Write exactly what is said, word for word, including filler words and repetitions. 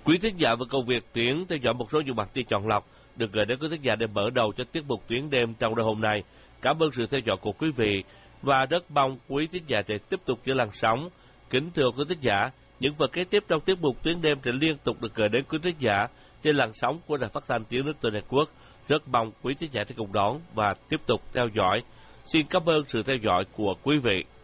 Quý thính giả và công việc tuyến theo dõi một số những bản tin chọn lọc được gửi đến quý thính giả để mở đầu cho tiết mục tuyến đêm trong đêm hôm nay. Cảm ơn sự theo dõi của quý vị và rất mong quý thính giả sẽ tiếp tục giữ làn sóng. Kính thưa quý thính giả, những phần kế tiếp trong tiết mục tuyến đêm sẽ liên tục được gửi đến quý thính giả trên làn sóng của đài phát thanh tiếng nước Tây Network. Rất mong quý thính giả sẽ cùng đón và tiếp tục theo dõi. Xin cảm ơn sự theo dõi của quý vị.